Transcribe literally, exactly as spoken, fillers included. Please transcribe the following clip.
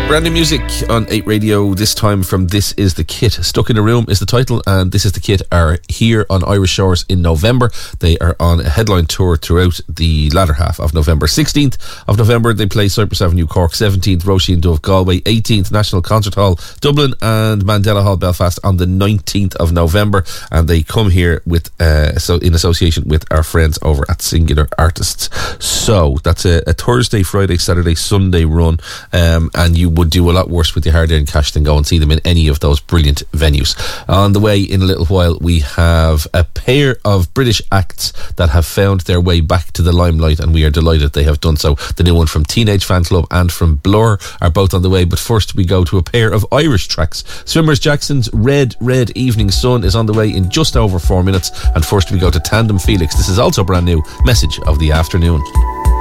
Brand new music on eight Radio, this time from This Is The Kit. Stuck in a Room is the title, and This Is The Kit are here on Irish Shores in November. They are on a headline tour throughout the latter half of November. sixteenth of November they play Cypress Avenue, Cork. seventeenth Roisin Dove, Galway. eighteenth National Concert Hall, Dublin, and Mandela Hall, Belfast on the nineteenth of November. And they come here with uh, so in association with our friends over at Singular Artists. So that's a, a Thursday, Friday, Saturday, Sunday run, um, and you would do a lot worse with your hard-earned cash than go and see them in any of those brilliant venues. On the way in a little while, we have a pair of British acts that have found their way back to the limelight, and we are delighted they have done so. The new one from Teenage Fan Club and from Blur are both on the way, but first we go to a pair of Irish tracks. Swimmers Jackson's Red Red Evening Sun is on the way in just over four minutes, and first we go to Tandem Felix. This is also brand new, Message of the Afternoon.